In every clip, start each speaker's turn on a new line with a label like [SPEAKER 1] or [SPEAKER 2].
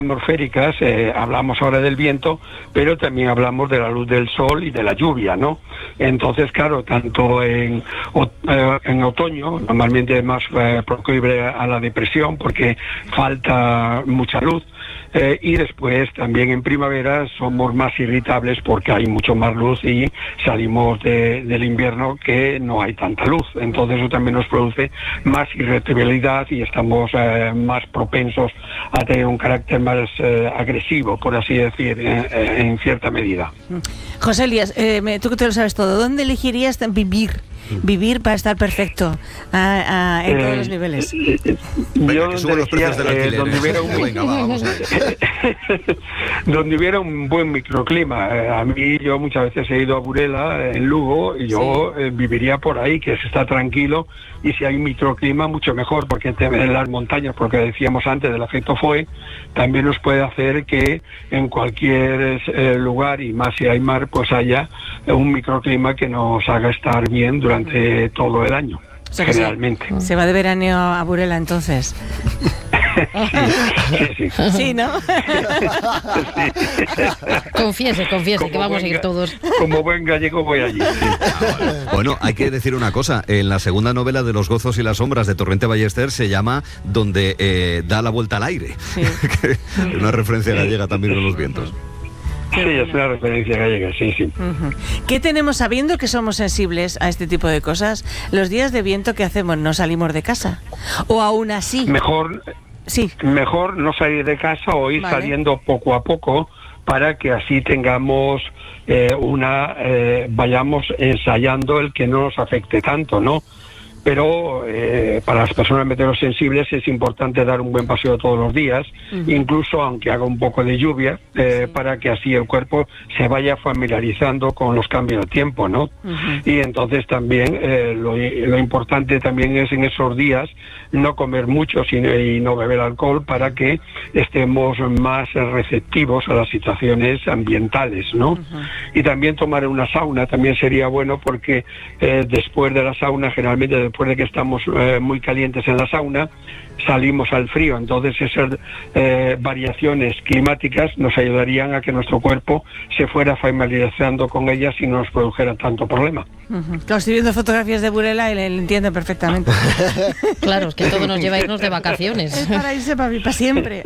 [SPEAKER 1] atmosféricas, hablamos ahora del viento, pero también hablamos de la luz del sol y de la lluvia, ¿no? Entonces, claro, tanto en otoño, normalmente es más proclive a la depresión porque falta mucha luz, y después también en primavera somos más irritables porque hay mucho más luz y salimos del invierno que no hay tanta luz. Entonces eso también nos produce más irritabilidad y estamos más propensos a tener un carácter más agresivo, por así decir, en cierta medida.
[SPEAKER 2] José Elías, tú que te lo sabes todo, ¿dónde elegirías vivir para estar perfecto en todos los niveles?
[SPEAKER 3] Venga, que suban los precios del alquiler.
[SPEAKER 1] Donde hubiera un buen microclima. A mí, yo muchas veces he ido a Burela, en Lugo, y yo viviría por ahí, que se está tranquilo, y si hay un microclima, mucho mejor, porque en las montañas, porque decíamos antes del efecto Foe, también nos puede hacer que en cualquier lugar, y más si hay mar, pues haya un microclima que nos haga estar bien durante todo el año, o sea, generalmente.
[SPEAKER 2] Se va de veraneo a Burela, entonces.
[SPEAKER 1] Sí.
[SPEAKER 2] Sí, ¿no?
[SPEAKER 1] Sí.
[SPEAKER 4] Confiese, que vamos a ir todos.
[SPEAKER 1] Como buen gallego voy allí. Sí.
[SPEAKER 3] Bueno, hay que decir una cosa. En la segunda novela de Los gozos y las sombras de Torrente Ballester se llama Donde da la vuelta al aire. Sí. Una referencia gallega también con los vientos.
[SPEAKER 1] Sí, es una referencia gallega, sí.
[SPEAKER 2] Uh-huh. ¿Qué tenemos sabiendo que somos sensibles a este tipo de cosas? Los días de viento, ¿qué hacemos? ¿No salimos de casa? ¿O aún así?
[SPEAKER 1] Mejor no salir de casa o ir saliendo poco a poco para que así tengamos vayamos ensayando el que no nos afecte tanto, ¿no? Pero para las personas meteorosensibles es importante dar un buen paseo todos los días, incluso aunque haga un poco de lluvia, para que así el cuerpo se vaya familiarizando con los cambios de tiempo, ¿no? Y entonces también lo importante también es en esos días no comer mucho y no beber alcohol para que estemos más receptivos a las situaciones ambientales, ¿no? Y también tomar una sauna también sería bueno porque después de la sauna generalmente después de que estamos muy calientes en la sauna, salimos al frío. Entonces esas variaciones climáticas nos ayudarían a que nuestro cuerpo se fuera familiarizando con ellas y no nos produjera tanto problema.
[SPEAKER 2] Claro, estoy viendo fotografías de Burela y le entiendo perfectamente.
[SPEAKER 4] Claro, es que todo nos lleva a irnos de vacaciones.
[SPEAKER 2] Es para irse para siempre.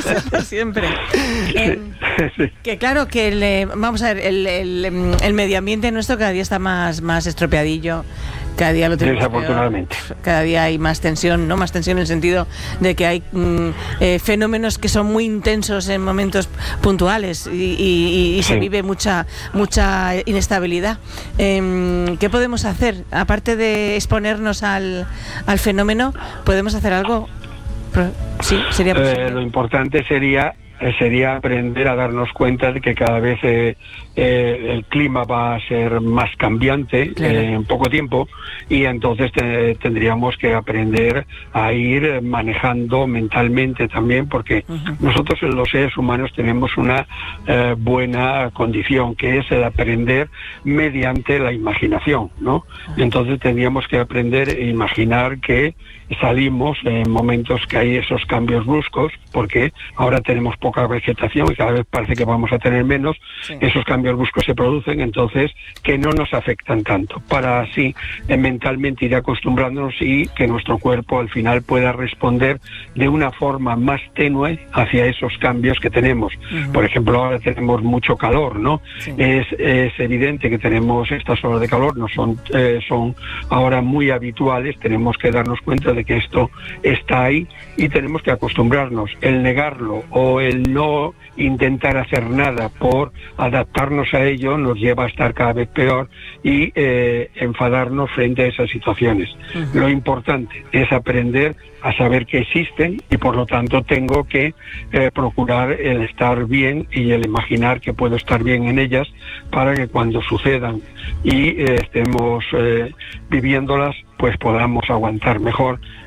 [SPEAKER 2] Que claro, que vamos a ver, el medio ambiente nuestro cada día está más estropeadillo. Cada día lo tenemos
[SPEAKER 1] desafortunadamente
[SPEAKER 2] peor. Cada día hay más tensión, no más tensión en el sentido de que hay fenómenos que son muy intensos en momentos puntuales y se vive mucha inestabilidad. ¿Qué podemos hacer? Aparte de exponernos al fenómeno, ¿podemos hacer algo? Sí, sería posible.
[SPEAKER 1] Lo importante sería aprender a darnos cuenta de que cada vez el clima va a ser más cambiante en poco tiempo y entonces tendríamos que aprender a ir manejando mentalmente también porque nosotros los seres humanos tenemos una buena condición que es el aprender mediante la imaginación, ¿no? Entonces tendríamos que aprender a imaginar que salimos en momentos que hay esos cambios bruscos porque ahora tenemos poca vegetación y cada vez parece que vamos a tener menos, esos cambios bruscos se producen, entonces que no nos afectan tanto, para así mentalmente ir acostumbrándonos y que nuestro cuerpo al final pueda responder de una forma más tenue hacia esos cambios que tenemos. Por ejemplo, ahora tenemos mucho calor, ¿no? Es evidente que tenemos estas olas de calor, no son ahora muy habituales, tenemos que darnos cuenta de que esto está ahí y tenemos que acostumbrarnos. El negarlo o el no intentar hacer nada por adaptarnos a ello nos lleva a estar cada vez peor y enfadarnos frente a esas situaciones. Lo importante es aprender a saber que existen y por lo tanto tengo que procurar el estar bien y el imaginar que puedo estar bien en ellas para que cuando sucedan y estemos viviéndolas pues podamos aguantar mejor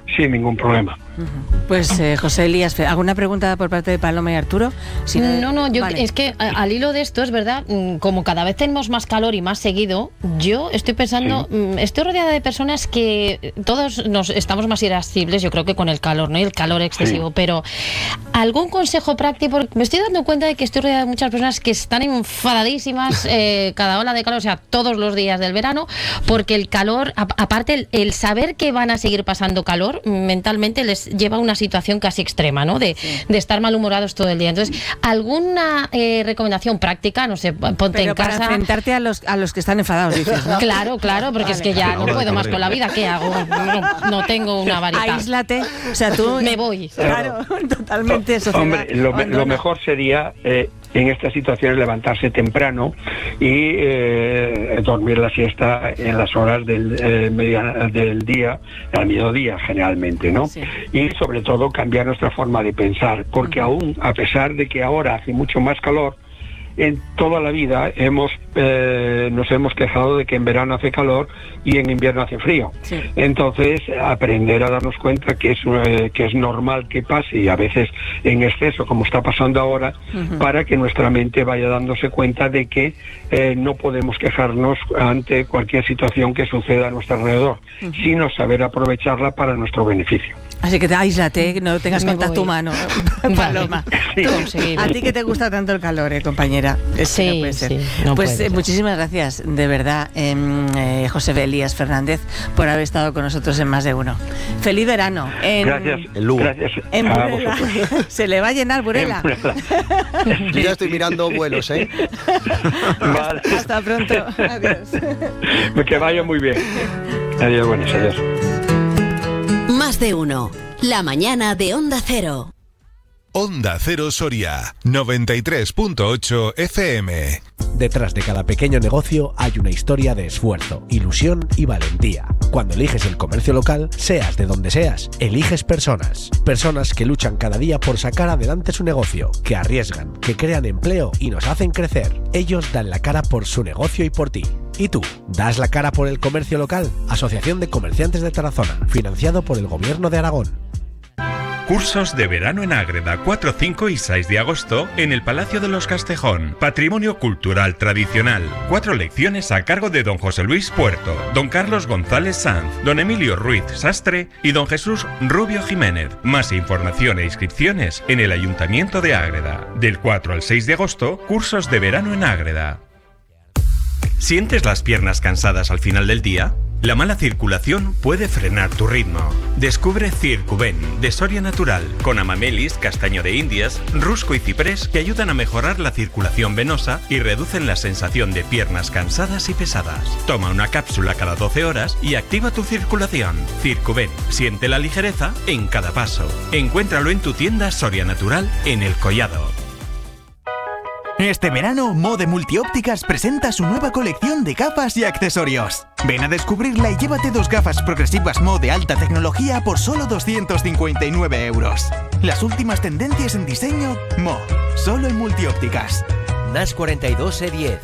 [SPEAKER 1] sin ningún problema.
[SPEAKER 2] Pues José Elías, ¿alguna pregunta por parte de Paloma y Arturo?
[SPEAKER 4] No, yo es que al hilo de esto, es verdad, como cada vez tenemos más calor y más seguido, yo estoy pensando, estoy rodeada de personas que todos nos estamos más irascibles, yo creo que con el calor, ¿no? Y el calor excesivo, pero ¿algún consejo práctico? Porque me estoy dando cuenta de que estoy rodeada de muchas personas que están enfadadísimas cada ola de calor, o sea, todos los días del verano, porque el calor, aparte el saber que van a seguir pasando calor, mentalmente les lleva a una situación casi extrema, ¿no? De estar malhumorados todo el día. Entonces, ¿alguna recomendación práctica? No sé, ponte en casa.
[SPEAKER 2] Para enfrentarte a los que están enfadados, dices, ¿no?
[SPEAKER 4] Claro, porque es que ya no puedo más con la vida. ¿Qué hago? No tengo una varita.
[SPEAKER 2] Aíslate, o sea, tú...
[SPEAKER 4] Me voy.
[SPEAKER 2] Claro, totalmente sociedad.
[SPEAKER 1] Hombre, lo mejor sería... en estas situaciones levantarse temprano y dormir la siesta en las horas del día, al mediodía generalmente, ¿no? Sí. Y sobre todo cambiar nuestra forma de pensar, porque aún a pesar de que ahora hace mucho más calor, en toda la vida nos hemos quejado de que en verano hace calor y en invierno hace frío. Sí. Entonces, aprender a darnos cuenta que es normal que pase, y a veces en exceso, como está pasando ahora, para que nuestra mente vaya dándose cuenta de que no podemos quejarnos ante cualquier situación que suceda a nuestro alrededor, sino saber aprovecharla para nuestro beneficio.
[SPEAKER 2] Así que aíslate, que no tengas contacto humano, Paloma.
[SPEAKER 1] Sí.
[SPEAKER 2] A ti que te gusta tanto el calor, compañera.
[SPEAKER 4] Sí,
[SPEAKER 2] no puede ser.
[SPEAKER 4] Sí, no
[SPEAKER 2] pues
[SPEAKER 4] puede ser.
[SPEAKER 2] Muchísimas gracias, de verdad, José Elías Fernández, por haber estado con nosotros en Más de Uno. Feliz verano.
[SPEAKER 1] Gracias.
[SPEAKER 3] En Lugo.
[SPEAKER 1] Gracias.
[SPEAKER 2] En Burela. Se le va a llenar Burela.
[SPEAKER 5] Yo ya estoy mirando vuelos, ¿eh?
[SPEAKER 1] Vale.
[SPEAKER 2] Hasta pronto. Adiós.
[SPEAKER 1] Que vaya muy bien. Adiós, buenas, adiós.
[SPEAKER 6] Más de Uno, la mañana de Onda Cero.
[SPEAKER 7] Onda Cero Soria, 93.8 FM.
[SPEAKER 8] Detrás de cada pequeño negocio hay una historia de esfuerzo, ilusión y valentía. Cuando eliges el comercio local, seas de donde seas, eliges personas. Personas que luchan cada día por sacar adelante su negocio, que arriesgan, que crean empleo y nos hacen crecer. Ellos dan la cara por su negocio y por ti. ¿Y tú? ¿Das la cara por el comercio local? Asociación de Comerciantes de Tarazona, financiado por el Gobierno de Aragón.
[SPEAKER 9] Cursos de verano en Ágreda, 4, 5 y 6 de agosto en el Palacio de los Castejón. Patrimonio cultural tradicional. 4 lecciones a cargo de don José Luis Puerto, don Carlos González Sanz, don Emilio Ruiz Sastre y don Jesús Rubio Jiménez. Más información e inscripciones en el Ayuntamiento de Ágreda. Del 4 al 6 de agosto, cursos de verano en Ágreda. ¿Sientes las piernas cansadas al final del día? La mala circulación puede frenar tu ritmo. Descubre Circuven de Soria Natural, con amamelis, castaño de indias, rusco y ciprés que ayudan a mejorar la circulación venosa y reducen la sensación de piernas cansadas y pesadas. Toma una cápsula cada 12 horas y activa tu circulación. Circuven, siente la ligereza en cada paso. Encuéntralo en tu tienda Soria Natural en El Collado.
[SPEAKER 10] Este verano, Mode Multiópticas presenta su nueva colección de gafas y accesorios. Ven a descubrirla y llévate 2 gafas progresivas Mo de alta tecnología por solo 259 euros. Las últimas tendencias en diseño, Mo, solo en Multiópticas.
[SPEAKER 11] NAS 42 E10.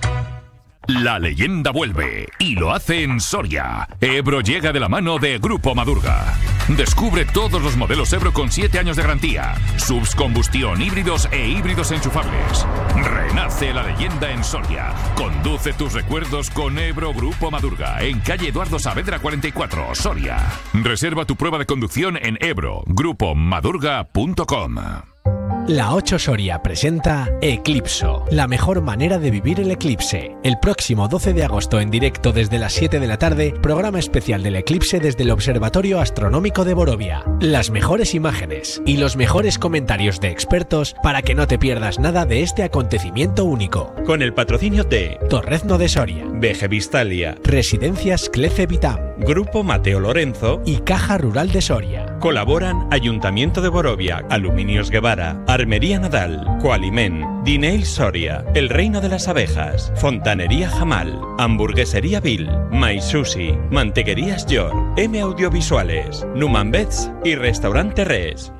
[SPEAKER 12] La leyenda vuelve y lo hace en Soria. Ebro llega de la mano de Grupo Madurga. Descubre todos los modelos Ebro con 7 años de garantía, subs combustión, híbridos e híbridos enchufables. Renace la leyenda en Soria. Conduce tus recuerdos con Ebro Grupo Madurga en calle Eduardo Saavedra 44, Soria. Reserva tu prueba de conducción en ebroGrupomadurga.com.
[SPEAKER 8] La 8 Soria presenta Eclipso, la mejor manera de vivir el eclipse. El próximo 12 de agosto en directo desde las 7 de la tarde, programa especial del eclipse desde el Observatorio Astronómico de Borovia. Las mejores imágenes y los mejores comentarios de expertos para que no te pierdas nada de este acontecimiento único.
[SPEAKER 9] Con el patrocinio de
[SPEAKER 8] Torrezno de Soria,
[SPEAKER 9] Veje Vistalia,
[SPEAKER 8] Residencias Clece Vitam,
[SPEAKER 9] Grupo Mateo Lorenzo
[SPEAKER 8] y Caja Rural de Soria.
[SPEAKER 9] Colaboran Ayuntamiento de Borovia, Aluminios Guevara, Armería Nadal, Coalimen, Dineil Soria, El Reino de las Abejas, Fontanería Jamal, Hamburguesería Bill, My Sushi, Mantequerías York, M Audiovisuales, Numan Beds y Restaurante Res.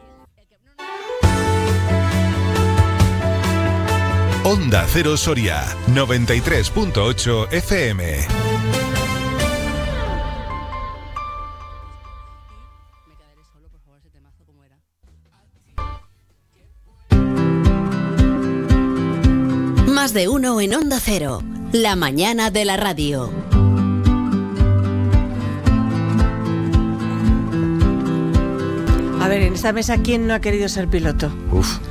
[SPEAKER 7] Onda Cero Soria, 93.8 FM.
[SPEAKER 6] Más de uno en Onda Cero. La mañana de la radio.
[SPEAKER 2] A ver, en esta mesa, ¿quién no ha querido ser piloto?
[SPEAKER 3] Uf.